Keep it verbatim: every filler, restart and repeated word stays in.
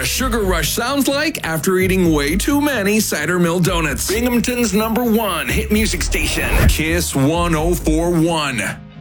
a sugar rush sounds like after eating way too many cider mill donuts. Binghamton's number one hit music station, Kiss one oh four one.